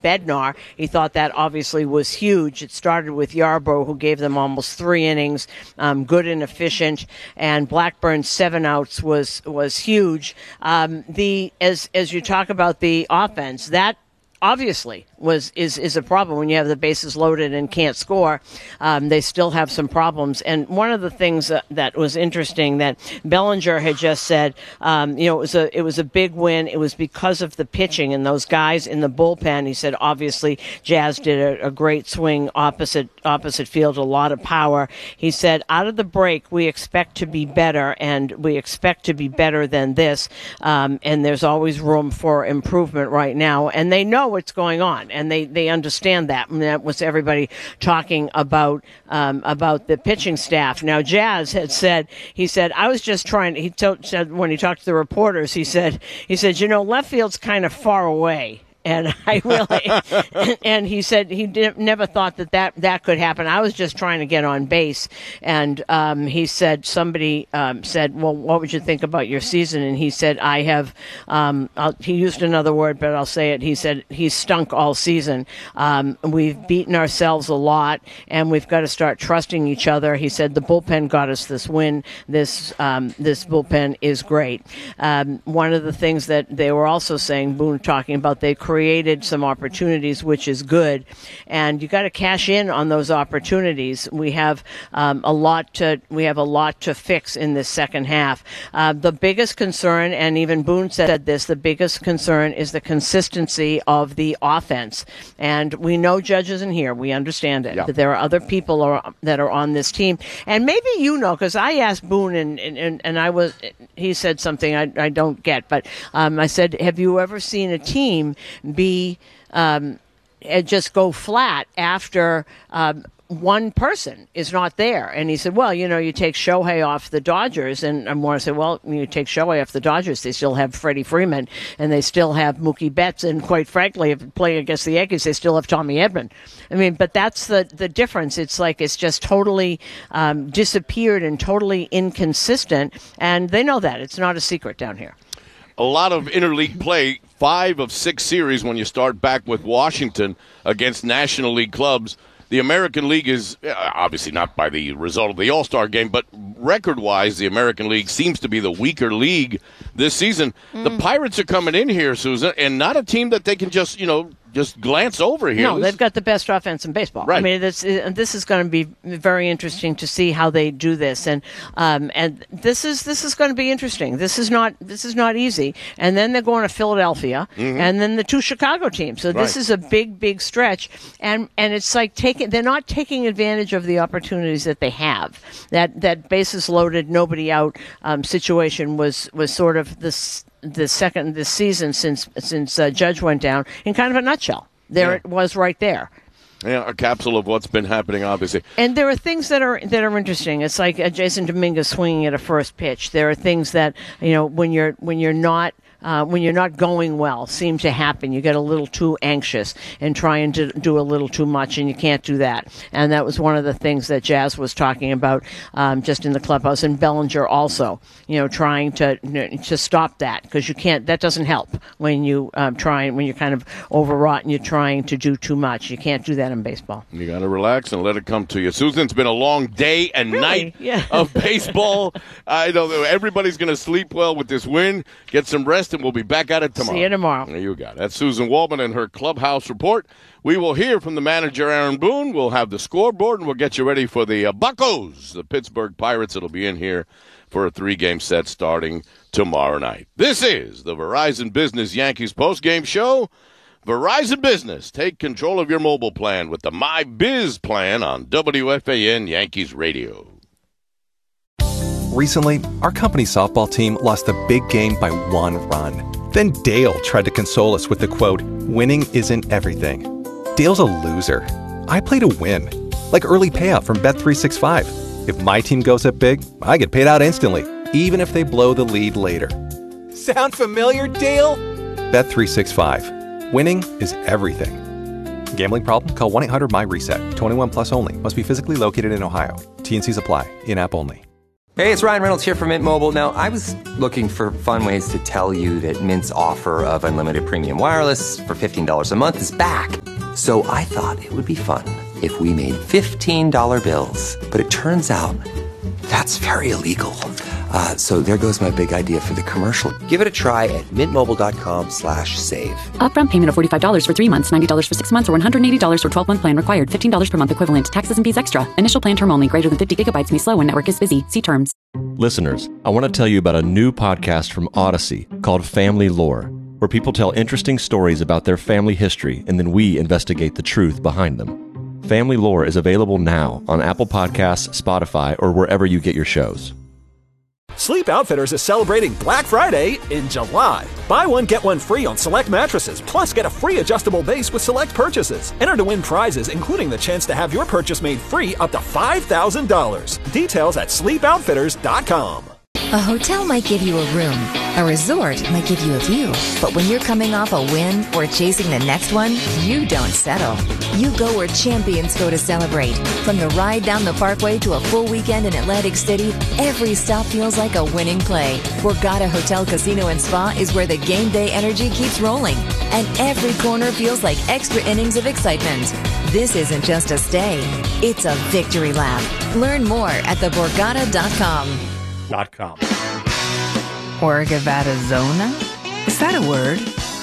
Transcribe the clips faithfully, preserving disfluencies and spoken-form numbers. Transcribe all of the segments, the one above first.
Bednar. He thought that obviously was huge. It started with Yarbrough, who gave them almost three innings, um, good and efficient, and Blackburn's seven outs was was huge. Um, the as as you talk about the offense, that obviously was is is a problem when you have the bases loaded and can't score. Um, they still have some problems. And one of the things that, that was interesting that Bellinger had just said, um, you know, it was a it was a big win. It was because of the pitching and those guys in the bullpen. He said, obviously, Jazz did a, a great swing opposite opposite field, a lot of power. He said, out of the break, we expect to be better, and we expect to be better than this. Um, and there's always room for improvement right now. And they know what's going on, and they, they understand that. And that was everybody talking about um, about the pitching staff. Now, Jazz had said, he said, I was just trying, he told, said when he talked to the reporters, he said, he said, you know, left field's kind of far away. And I really, and he said he did, never thought that, that that could happen. I was just trying to get on base. And um, he said, somebody um, said, well, what would you think about your season? And he said, I have, um, I'll, he used another word, but I'll say it. He said, he's stunk all season. Um, we've beaten ourselves a lot, and we've got to start trusting each other. He said, the bullpen got us this win. This, um, this bullpen is great. Um, one of the things that they were also saying, Boone talking about, they created some opportunities, which is good, and you got to cash in on those opportunities. We have um, a lot to we have a lot to fix in this second half. Uh, the biggest concern, and even Boone said this, the biggest concern is the consistency of the offense. And we know Judge isn't here. We understand it. Yeah. That there are other people are, that are on this team, and maybe you know, because I asked Boone, and, and and I was he said something I I don't get, but um, I said, have you ever seen a team be um, and just go flat after um, one person is not there? And he said, well, you know, you take Shohei off the Dodgers, and I want to say, well, you take Shohei off the Dodgers, they still have Freddie Freeman, and they still have Mookie Betts, and quite frankly, if playing against the Yankees, they still have Tommy Edman. I mean, but that's the, the difference. It's like it's just totally um, disappeared and totally inconsistent, and they know that. It's not a secret down here. A lot of interleague play, five of six series when you start back with Washington against National League clubs. The American League is obviously not by the result of the All-Star game, but record-wise, the American League seems to be the weaker league this season. Mm. The Pirates are coming in here, Susan, and not a team that they can just, you know, just glance over here. No, this... they've got the best offense in baseball. Right. I mean, this this is going to be very interesting to see how they do this, and um, and this is this is going to be interesting. This is not this is not easy. And then they're going to Philadelphia, mm-hmm. and then the two Chicago teams. So right. This is a big, big stretch, and and it's like taking they're not taking advantage of the opportunities that they have. That that bases loaded, nobody out um, situation was was sort of this. the second this season since since uh, Judge went down, in kind of a nutshell. There yeah. It was right there. Yeah, a capsule of what's been happening, obviously. And there are things that are that are interesting. It's like uh, Jason Dominguez swinging at a first pitch. There are things that, you know, when you're when you're not uh, when you're not going well, seem to happen. You get a little too anxious and trying to do a little too much, and you can't do that. And that was one of the things that Jazz was talking about um, just in the clubhouse, and Bellinger also, you know, trying to to stop that, because you can't. That doesn't help when you um, try when you're kind of overwrought and you're trying to do too much. You can't do that in baseball. You got to relax and let it come to you. Susan, it's been a long day and really? night yeah. of baseball. I know that everybody's going to sleep well with this win, get some rest, and we'll be back at it tomorrow. See you tomorrow. There you got it. That's Susan Waldman and her clubhouse report. We will hear from the manager, Aaron Boone. We'll have the scoreboard, and we'll get you ready for the uh, Buccos, the Pittsburgh Pirates. It'll be in here for a three-game set starting tomorrow night. This is the Verizon Business Yankees postgame show. Verizon Business, take control of your mobile plan with the My Biz plan on W F A N Yankees Radio. Recently, our company softball team lost a big game by one run. Then Dale tried to console us with the quote, "Winning isn't everything." Dale's a loser. I play to win, like early payout from Bet three sixty-five. If my team goes up big, I get paid out instantly, even if they blow the lead later. Sound familiar, Dale? Bet three sixty-five. Winning is everything. Gambling problem? Call one eight hundred M Y RESET. twenty-one plus only. Must be physically located in Ohio. T and C's apply. In-app only. Hey, it's Ryan Reynolds here from Mint Mobile. Now, I was looking for fun ways to tell you that Mint's offer of unlimited premium wireless for fifteen dollars a month is back. So I thought it would be fun if we made fifteen dollar bills. But it turns out that's very illegal. Uh, so there goes my big idea for the commercial. Give it a try at mintmobile.com slash save. Upfront payment of forty-five dollars for three months, ninety dollars for six months, or one hundred eighty dollars for twelve-month plan required. fifteen dollars per month equivalent. Taxes and fees extra. Initial plan term only. Greater than fifty gigabytes may slow when network is busy. See terms. Listeners, I want to tell you about a new podcast from Odyssey called Family Lore, where people tell interesting stories about their family history and then we investigate the truth behind them. Family Lore is available now on Apple Podcasts, Spotify, or wherever you get your shows. Sleep Outfitters is celebrating Black Friday in July. Buy one, get one free on select mattresses, plus get a free adjustable base with select purchases. Enter to win prizes, including the chance to have your purchase made free up to five thousand dollars. Details at sleep outfitters dot com. A hotel might give you a room. A resort might give you a view. But when you're coming off a win or chasing the next one, you don't settle. You go where champions go to celebrate. From the ride down the parkway to a full weekend in Atlantic City, every stop feels like a winning play. Borgata Hotel, Casino and Spa is where the game day energy keeps rolling. And every corner feels like extra innings of excitement. This isn't just a stay. It's a victory lap. Learn more at the borgata dot com. Com. Orgavada Zona? Is that a word?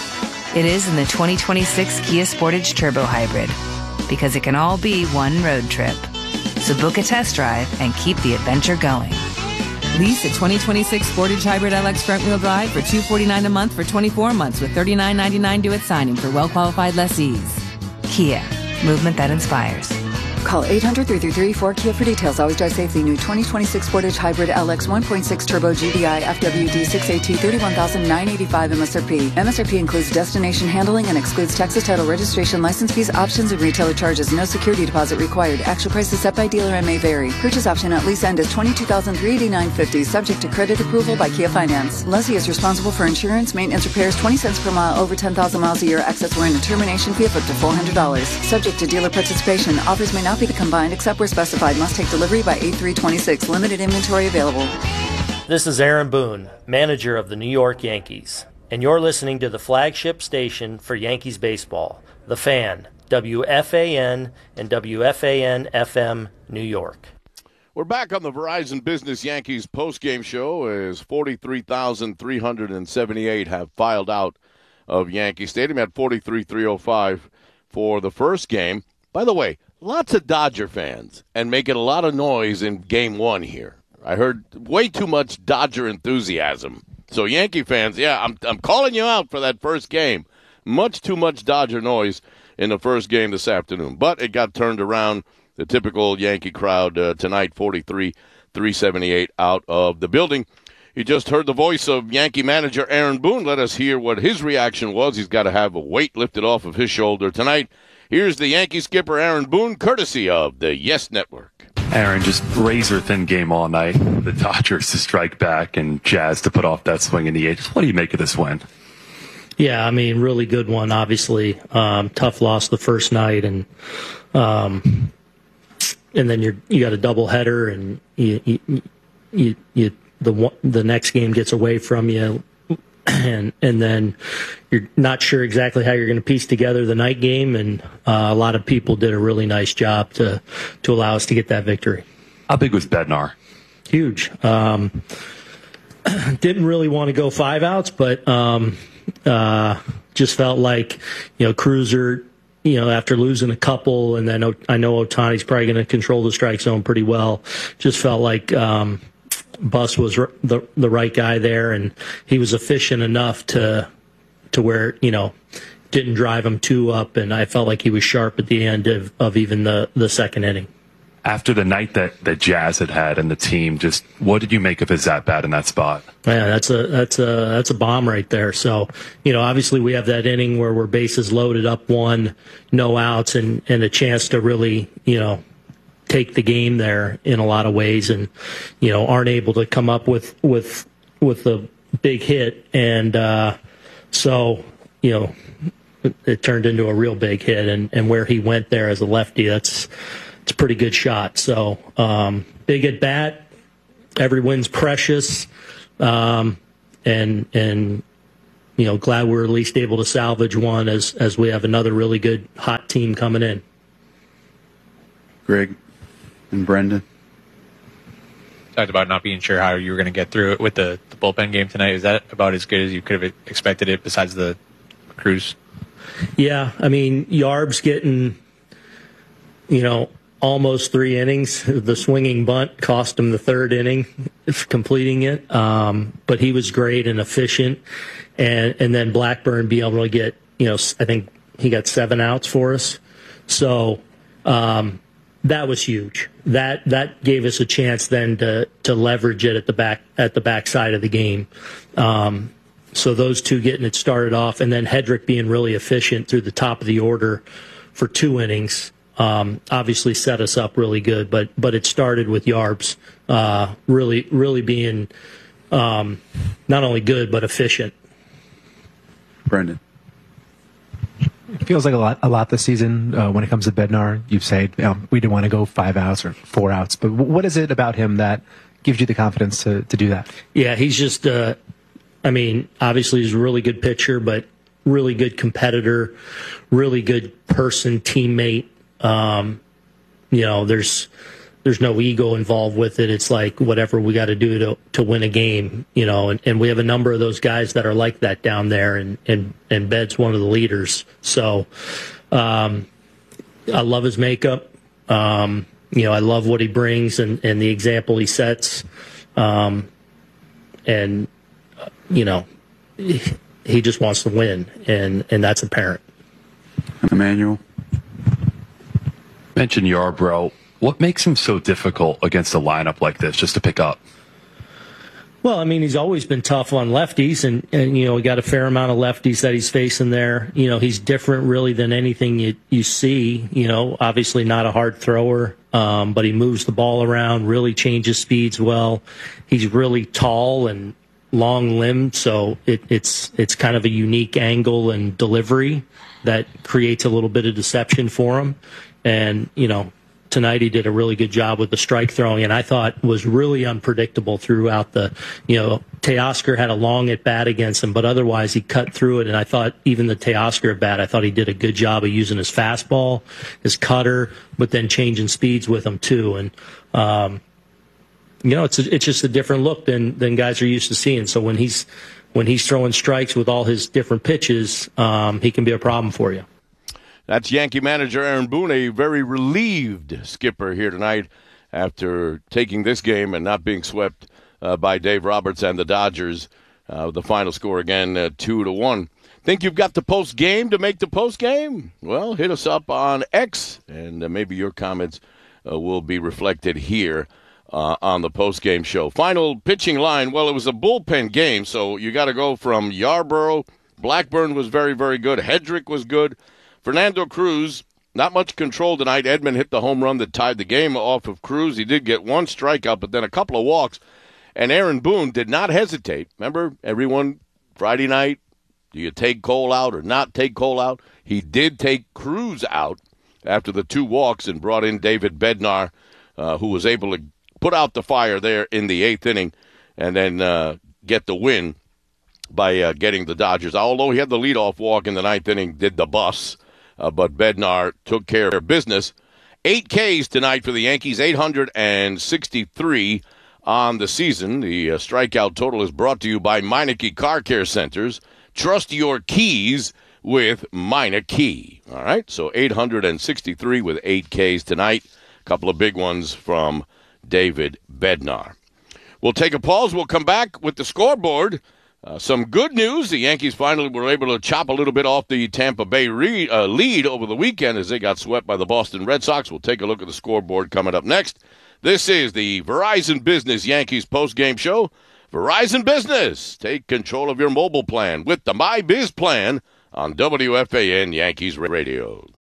It is in the twenty twenty-six Kia Sportage Turbo Hybrid, because it can all be one road trip. So book a test drive and keep the adventure going. Lease a twenty twenty-six Sportage Hybrid L X front-wheel drive for two hundred forty-nine dollars a month for twenty-four months with thirty-nine ninety-nine due at signing for well-qualified lessees. Kia, movement that inspires. Call eight hundred, three three three, four K I A for details. Always drive safely. New twenty twenty-six Sportage Hybrid L X one point six Turbo G D I F W D six A T thirty-one thousand nine hundred eighty-five M S R P. M S R P includes destination handling and excludes Texas title registration, license fees, options, and retailer charges. No security deposit required. Actual prices set by dealer and may vary. Purchase option at lease end is twenty-two thousand three hundred eighty-nine dollars and fifty cents, subject to credit approval by Kia Finance. Lessee is responsible for insurance, maintenance, repairs, twenty cents per mile over ten thousand miles a year. Excess warranty and termination fee of up to four hundred dollars. Subject to dealer participation. Offers may not be the combined except where specified. Must take delivery by eight three twenty-six. Limited inventory available. This is Aaron Boone, manager of the New York Yankees, and you're listening to the flagship station for Yankees baseball, The Fan, W F A N and W F A N F M, New York. We're back on the Verizon Business Yankees postgame show as forty-three thousand three hundred seventy-eight have filed out of Yankee Stadium at forty-three thousand three hundred five for the first game. By the way, lots of Dodger fans and making a lot of noise in game one here. I heard way too much Dodger enthusiasm. So Yankee fans, yeah, I'm I'm calling you out for that first game. Much too much Dodger noise in the first game this afternoon. But it got turned around. The typical Yankee crowd uh, tonight, forty-three thousand three hundred seventy-eight out of the building. You just heard the voice of Yankee manager Aaron Boone. Let us hear what his reaction was. He's got to have a weight lifted off of his shoulder tonight. Here's the Yankee skipper, Aaron Boone, courtesy of the Yes Network. Aaron, just razor-thin game all night. The Dodgers to strike back and Jazz to put off that swing in the eighth. What do you make of this win? Yeah, I mean, really good one, obviously. Um, tough loss the first night, and um, and then you're, you got a doubleheader, and you, you, you, you the the next game gets away from you. And and then you're not sure exactly how you're going to piece together the night game, and uh, a lot of people did a really nice job to to allow us to get that victory. How big was Bednar? Huge. Um, didn't really want to go five outs, but um, uh, just felt like, you know, Cruiser, you know, after losing a couple, and then I know Ohtani's probably going to control the strike zone pretty well. Just felt like Um, Bus was the the right guy there, and he was efficient enough to to where, you know, didn't drive him too up, and I felt like he was sharp at the end of, of even the, the second inning. After the night that, that Jazz had had and the team, just what did you make of his at bat in that spot? Yeah, that's a that's a that's a bomb right there. So, you know, obviously we have that inning where we're bases loaded, up one, no outs, and, and a chance to really, you know, take the game there in a lot of ways, and, you know, aren't able to come up with with with a big hit, and uh, so, you know, it, it turned into a real big hit, and, and where he went there as a lefty, that's it's a pretty good shot. So um, big at bat, every win's precious, um, and and you know, glad we're at least able to salvage one as as we have another really good hot team coming in. Greg and Brendan talked about not being sure how you were going to get through it with the, the bullpen game tonight. Is that about as good as you could have expected it besides the Cruz? Yeah, I mean, Yarb's getting, you know, almost three innings. The swinging bunt cost him the third inning, completing it. Um, but he was great and efficient. And and then Blackburn be able to get, you know, I think he got seven outs for us. So um, that was huge. That that gave us a chance then to to leverage it at the back at the back side of the game. Um, so those two getting it started off, and then Hedrick being really efficient through the top of the order for two innings. Um, obviously set us up really good, but but it started with Yarbs uh, really really being um, not only good but efficient. Brendan. It feels like a lot a lot this season uh, when it comes to Bednar. You've said um, we didn't want to go five outs or four outs, but what is it about him that gives you the confidence to, to do that? Yeah, he's just, uh, I mean, obviously he's a really good pitcher, but really good competitor, really good person, teammate. Um, you know, there's there's no ego involved with it. It's like whatever we got to do to to win a game, you know, and, and we have a number of those guys that are like that down there, and, and, and Bed's one of the leaders. So um, I love his makeup. Um, you know, I love what he brings and, and the example he sets. Um, and, you know, he just wants to win, and, and that's apparent. Emmanuel? Mention Yarbrough. What makes him so difficult against a lineup like this just to pick up? Well, I mean, he's always been tough on lefties, and, and you know, we got a fair amount of lefties that he's facing there. You know, he's different really than anything you, you see. You know, obviously not a hard thrower, um, but he moves the ball around, really changes speeds well. He's really tall and long-limbed, so it, it's it's kind of a unique angle and delivery that creates a little bit of deception for him. And, you know, tonight he did a really good job with the strike throwing, and I thought was really unpredictable throughout the, you know, Teoscar had a long at bat against him, but otherwise he cut through it, and I thought even the Teoscar at bat, I thought he did a good job of using his fastball, his cutter, but then changing speeds with him too. And, um, you know, it's a, it's just a different look than, than guys are used to seeing. So when he's, when he's throwing strikes with all his different pitches, um, he can be a problem for you. That's Yankee manager Aaron Boone, a very relieved skipper here tonight after taking this game and not being swept uh, by Dave Roberts and the Dodgers. Uh, the final score again, uh, two to one. Think you've got the post game to make the post game? Well, hit us up on X, and uh, maybe your comments uh, will be reflected here uh, on the post game show. Final pitching line. Well, it was a bullpen game, so you got to go from Yarbrough. Blackburn was very, very good. Hedrick was good. Fernando Cruz, not much control tonight. Edman hit the home run that tied the game off of Cruz. He did get one strikeout, but then a couple of walks. And Aaron Boone did not hesitate. Remember, everyone, Friday night, do you take Cole out or not take Cole out? He did take Cruz out after the two walks and brought in David Bednar, uh, who was able to put out the fire there in the eighth inning and then uh, get the win by uh, getting the Dodgers. Although he had the leadoff walk in the ninth inning, did the bus. Uh, but Bednar took care of business. Eight Ks tonight for the Yankees, eight hundred sixty-three on the season. The uh, strikeout total is brought to you by Meineke Car Care Centers. Trust your keys with Meineke. All right, so eight hundred sixty-three with eight Ks tonight. A couple of big ones from David Bednar. We'll take a pause. We'll come back with the scoreboard. Uh, some good news. The Yankees finally were able to chop a little bit off the Tampa Bay re- uh, lead over the weekend as they got swept by the Boston Red Sox. We'll take a look at the scoreboard coming up next. This is the Verizon Business Yankees postgame show. Verizon Business. Take control of your mobile plan with the My Biz plan on W F A N Yankees Radio.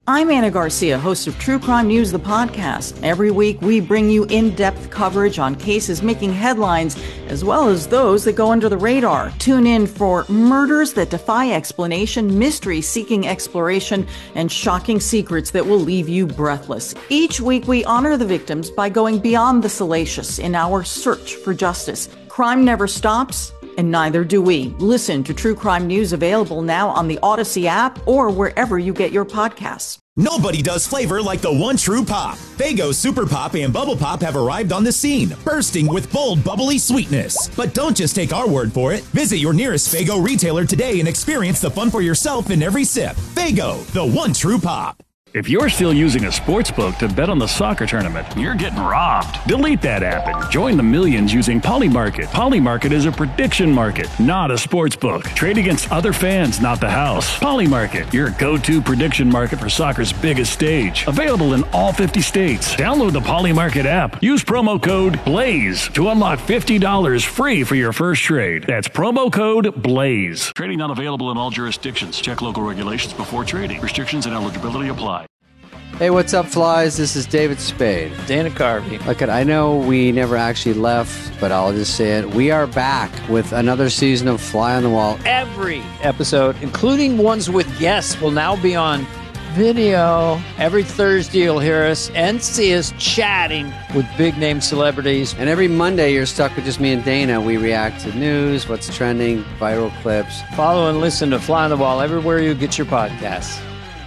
I'm Anna Garcia, host of True Crime News, the podcast. Every week, we bring you in-depth coverage on cases making headlines, as well as those that go under the radar. Tune in for murders that defy explanation, mystery seeking exploration, and shocking secrets that will leave you breathless. Each week, we honor the victims by going beyond the salacious in our search for justice. Crime never stops, and neither do we. Listen to True Crime News, available now on the Odyssey app or wherever you get your podcasts. Nobody does flavor like the one true pop. Faygo Super Pop and Bubble Pop have arrived on the scene, bursting with bold, bubbly sweetness. But don't just take our word for it. Visit your nearest Faygo retailer today and experience the fun for yourself in every sip. Faygo, the one true pop. If you're still using a sports book to bet on the soccer tournament, you're getting robbed. Delete that app and join the millions using Polymarket. Polymarket is a prediction market, not a sports book. Trade against other fans, not the house. Polymarket, your go-to prediction market for soccer's biggest stage. Available in all fifty states. Download the Polymarket app. Use promo code BLAZE to unlock fifty dollars free for your first trade. That's promo code BLAZE. Trading not available in all jurisdictions. Check local regulations before trading. Restrictions and eligibility apply. Hey, what's up, flies? This is David Spade. Dana Carvey. Look, I know we never actually left, but I'll just say it. We are back with another season of Fly on the Wall. Every episode, including ones with guests, will now be on video. Every Thursday, you'll hear us and see us chatting with big-name celebrities. And every Monday, you're stuck with just me and Dana. We react to news, what's trending, viral clips. Follow and listen to Fly on the Wall everywhere you get your podcasts.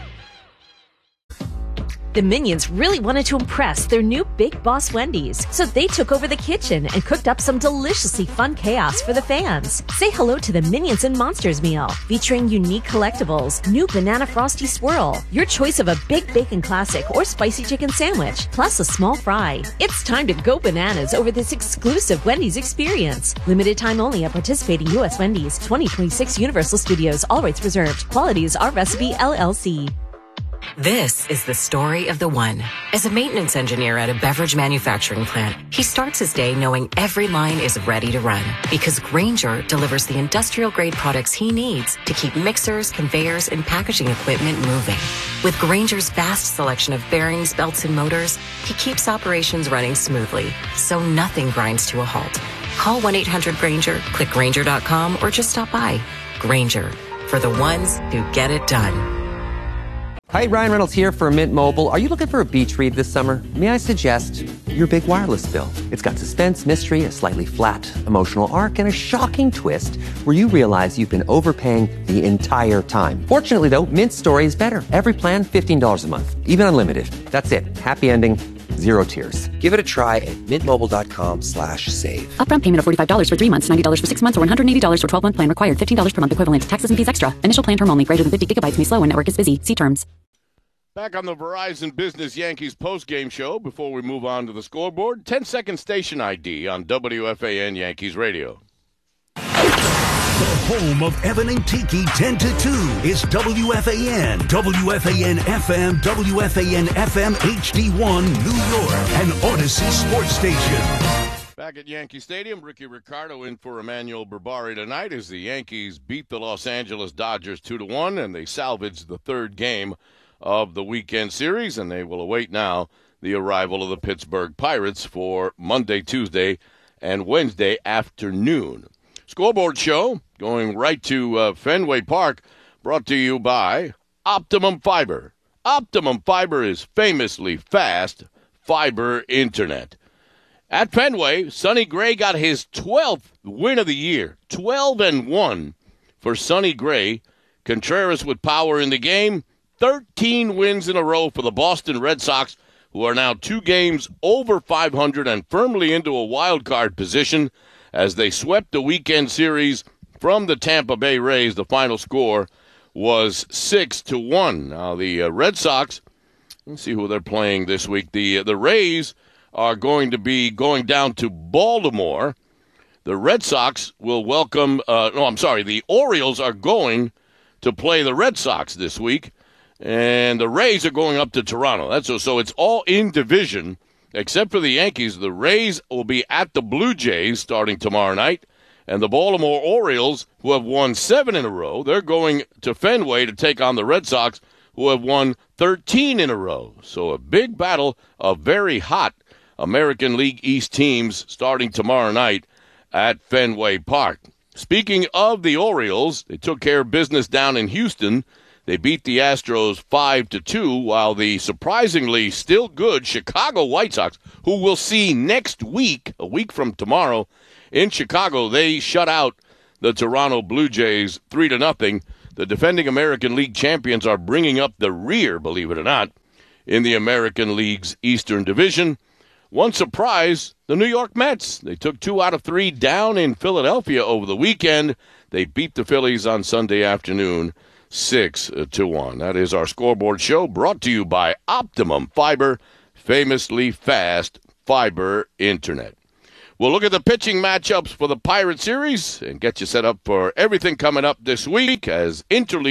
The Minions really wanted to impress their new Big Boss Wendy's, so they took over the kitchen and cooked up some deliciously fun chaos for the fans. Say hello to the Minions and Monsters meal, featuring unique collectibles, new Banana Frosty Swirl, your choice of a Big Bacon Classic or Spicy Chicken Sandwich, plus a small fry. It's time to go bananas over this exclusive Wendy's experience. Limited time only at participating U S Wendy's. twenty twenty-six Universal Studios. All rights reserved. Quality is our recipe, L L C. This is the story of the one. As a maintenance engineer at a beverage manufacturing plant, he starts his day knowing every line is ready to run because Grainger delivers the industrial-grade products he needs to keep mixers, conveyors, and packaging equipment moving. With Grainger's vast selection of bearings, belts, and motors, he keeps operations running smoothly, so nothing grinds to a halt. Call one eight hundred Grainger, click Grainger dot com, or just stop by. Grainger, for the ones who get it done. Hi, Ryan Reynolds here for Mint Mobile. Are you looking for a beach read this summer? May I suggest your big wireless bill? It's got suspense, mystery, a slightly flat emotional arc, and a shocking twist where you realize you've been overpaying the entire time. Fortunately, though, Mint's story is better. Every plan, fifteen dollars a month, even unlimited. That's it. Happy ending. Zero tears. Give it a try at mintmobile.com slash save. Upfront payment of forty-five dollars for three months, ninety dollars for six months, or one hundred eighty dollars for twelve-month plan required. fifteen dollars per month equivalent. Taxes and fees extra. Initial plan term only. Greater than fifty gigabytes may slow when network is busy. See terms. Back on the Verizon Business Yankees postgame show before we move on to the scoreboard. ten-second station I D on W F A N Yankees Radio. The home of Evan and Tiki ten to two is W F A N, W F A N F M, W F A N F M H D one, New York, and Odyssey Sports Station. Back at Yankee Stadium, Ricky Ricardo in for Emmanuel Berbari tonight as the Yankees beat the Los Angeles Dodgers two to one, and they salvaged the third game of the weekend series, and they will await now the arrival of the Pittsburgh Pirates for Monday, Tuesday, and Wednesday afternoon. Scoreboard show going right to uh, Fenway Park, brought to you by Optimum Fiber. Optimum Fiber is famously fast fiber internet. At Fenway, Sonny Gray got his twelfth win of the year, twelve and one for Sonny Gray. Contreras with power in the game, thirteen wins in a row for the Boston Red Sox, who are now two games over five hundred and firmly into a wild card position as they swept the weekend series from the Tampa Bay Rays. The final score was six to one. Now the uh, Red Sox, let's see who they're playing this week. The uh, the Rays are going to be going down to Baltimore. The Red Sox will welcome, uh, no, I'm sorry, the Orioles are going to play the Red Sox this week, and the Rays are going up to Toronto. That's so, so it's all in division, except for the Yankees. The Rays will be at the Blue Jays starting tomorrow night, and the Baltimore Orioles, who have won seven in a row, they're going to Fenway to take on the Red Sox, who have won thirteen in a row. So a big battle of very hot American League East teams starting tomorrow night at Fenway Park. Speaking of the Orioles, they took care of business down in Houston. They beat the Astros five to two, while the surprisingly still good Chicago White Sox, who we'll see next week, a week from tomorrow, in Chicago, they shut out the Toronto Blue Jays three to nothing. The defending American League champions are bringing up the rear, believe it or not, in the American League's Eastern Division. One surprise, the New York Mets. They took two out of three down in Philadelphia over the weekend. They beat the Phillies on Sunday afternoon, six to one. That is our scoreboard show, brought to you by Optimum Fiber, famously fast fiber internet. We'll look at the pitching matchups for the Pirate Series and get you set up for everything coming up this week as Interleague